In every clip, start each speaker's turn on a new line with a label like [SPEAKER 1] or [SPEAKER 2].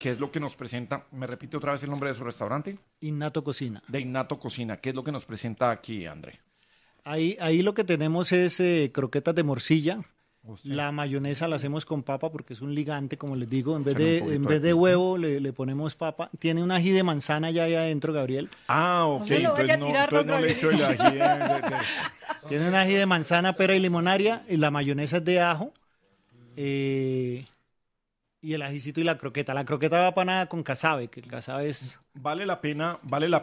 [SPEAKER 1] ¿Qué es lo que nos presenta? ¿Me repite otra vez el nombre de su restaurante?
[SPEAKER 2] Innato Cocina.
[SPEAKER 1] De Innato Cocina. ¿Qué es lo que nos presenta aquí, André?
[SPEAKER 2] Ahí lo que tenemos es croquetas de morcilla.
[SPEAKER 1] Usted.
[SPEAKER 2] La mayonesa la hacemos con papa porque es un ligante, como les digo. En vez
[SPEAKER 1] Echarle un
[SPEAKER 2] de,
[SPEAKER 1] poquito
[SPEAKER 2] en
[SPEAKER 1] de
[SPEAKER 2] vez de
[SPEAKER 1] pico.
[SPEAKER 2] huevo le ponemos papa. Tiene un ají de manzana ya ahí adentro, Gabriel.
[SPEAKER 1] Ah, ok.
[SPEAKER 3] No se lo vaya a tirar,
[SPEAKER 1] Entonces no
[SPEAKER 3] don
[SPEAKER 1] le echo el ají
[SPEAKER 2] Tiene un ají de manzana, pera y limonaria. Y la mayonesa es de ajo. Y el ajicito y la croqueta. La croqueta va panada con casabe, que el casabe es...
[SPEAKER 1] vale la pena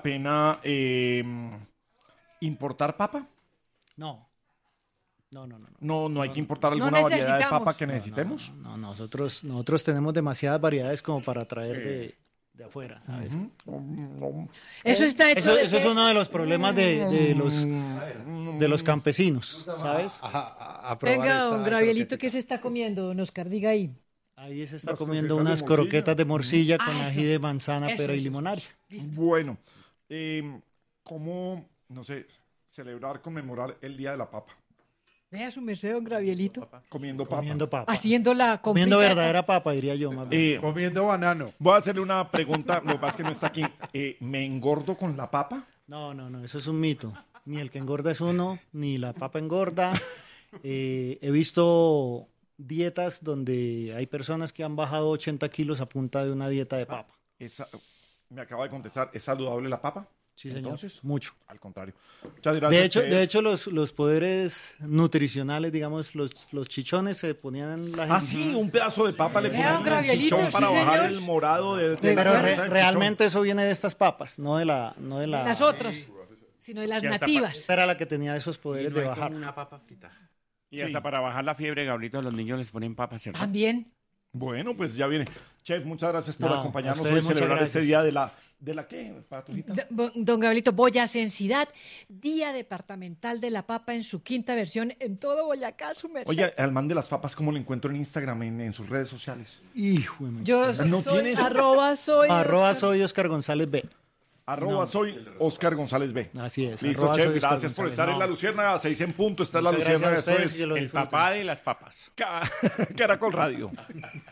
[SPEAKER 1] importar papa.
[SPEAKER 2] No, no.
[SPEAKER 1] No hay que importar
[SPEAKER 3] No
[SPEAKER 1] alguna variedad de
[SPEAKER 3] necesitamos.
[SPEAKER 1] papa que necesitemos.
[SPEAKER 2] No, nosotros tenemos demasiadas variedades como para traer de afuera, ¿sabes?
[SPEAKER 3] Eso está hecho
[SPEAKER 2] Eso es uno de los problemas de los campesinos, ¿sabes?
[SPEAKER 3] Venga, don Gravielito, ¿qué se está comiendo, don Oscar? Diga ahí.
[SPEAKER 2] Ahí se está
[SPEAKER 1] Las
[SPEAKER 2] comiendo
[SPEAKER 1] croquetas de
[SPEAKER 2] unas
[SPEAKER 1] morcilla.
[SPEAKER 2] croquetas de morcilla con
[SPEAKER 3] Ah,
[SPEAKER 2] ají
[SPEAKER 3] eso.
[SPEAKER 2] de manzana,
[SPEAKER 3] Eso,
[SPEAKER 2] pera y
[SPEAKER 3] eso.
[SPEAKER 2] limonaria.
[SPEAKER 1] Bueno, ¿cómo, no sé, celebrar, conmemorar el Día de la Papa?
[SPEAKER 3] Vea su merced, don Gravielito.
[SPEAKER 1] Comiendo papa.
[SPEAKER 2] Comiendo papa.
[SPEAKER 3] Haciendo la
[SPEAKER 2] Comiendo
[SPEAKER 3] compita.
[SPEAKER 2] verdadera papa, diría yo. Más bien.
[SPEAKER 4] Comiendo banano.
[SPEAKER 1] Voy a hacerle una pregunta, lo que pasa es que no está aquí. ¿Me engordo con la papa?
[SPEAKER 2] No, eso es un mito. Ni el que engorda es uno, ni la papa engorda. He visto dietas donde hay personas que han bajado 80 kilos a punta de una dieta de papa.
[SPEAKER 1] Me acaba de contestar, ¿es saludable la papa?
[SPEAKER 2] Sí, señor.
[SPEAKER 1] Entonces,
[SPEAKER 2] Mucho.
[SPEAKER 1] al contrario. Muchas gracias.
[SPEAKER 2] De hecho los poderes nutricionales, digamos, los chichones se ponían en la
[SPEAKER 1] Ah,
[SPEAKER 2] gente.
[SPEAKER 1] sí, un pedazo de papa le
[SPEAKER 3] Vea,
[SPEAKER 1] ponen un
[SPEAKER 3] Gravielito,
[SPEAKER 1] chichón
[SPEAKER 3] sí,
[SPEAKER 1] para bajar
[SPEAKER 3] señor.
[SPEAKER 1] el morado de
[SPEAKER 2] Pero
[SPEAKER 1] la cabeza del
[SPEAKER 2] realmente eso viene de estas papas, no de la...
[SPEAKER 3] Las otras, sino de las
[SPEAKER 5] Ya está,
[SPEAKER 3] nativas.
[SPEAKER 2] Esta era la que tenía esos poderes de bajar.
[SPEAKER 5] una papa frita. Y
[SPEAKER 1] Sí.
[SPEAKER 5] hasta para bajar la fiebre, Gabrielito, a los niños les ponen papas, ¿cierto?
[SPEAKER 3] También.
[SPEAKER 1] chichón. Bueno, pues ya viene. Chef, muchas gracias por
[SPEAKER 2] No,
[SPEAKER 1] acompañarnos
[SPEAKER 2] a
[SPEAKER 1] hoy
[SPEAKER 2] ustedes
[SPEAKER 1] a
[SPEAKER 2] muchas
[SPEAKER 1] celebrar este
[SPEAKER 2] gracias.
[SPEAKER 1] día de la ¿qué, Patrocita?
[SPEAKER 3] Don Gabrielito, boyacensidad, Día Departamental de la Papa en su quinta versión en todo Boyacá, su merced.
[SPEAKER 1] Oye, al man de las papas, ¿cómo lo encuentro en Instagram, en sus redes sociales?
[SPEAKER 2] Hijo de madre.
[SPEAKER 3] Yo
[SPEAKER 1] ¿No
[SPEAKER 3] soy
[SPEAKER 1] tienes?
[SPEAKER 3] @soy
[SPEAKER 2] Arroba
[SPEAKER 3] Oscar.
[SPEAKER 2] soy Oscar González B.
[SPEAKER 1] Soy Oscar González B.
[SPEAKER 2] Así es.
[SPEAKER 1] Listo,
[SPEAKER 2] arroba
[SPEAKER 1] chef,
[SPEAKER 2] soy Oscar
[SPEAKER 1] gracias por
[SPEAKER 2] González.
[SPEAKER 1] estar en
[SPEAKER 2] No,
[SPEAKER 1] La Luciérnaga, 6 en punto, esta es La
[SPEAKER 2] muchas gracias
[SPEAKER 1] Luciérnaga,
[SPEAKER 2] a
[SPEAKER 1] esto
[SPEAKER 2] ustedes
[SPEAKER 1] es
[SPEAKER 2] y que lo
[SPEAKER 5] El
[SPEAKER 2] disfruten.
[SPEAKER 5] papá de las papas.
[SPEAKER 1] Caracol Radio.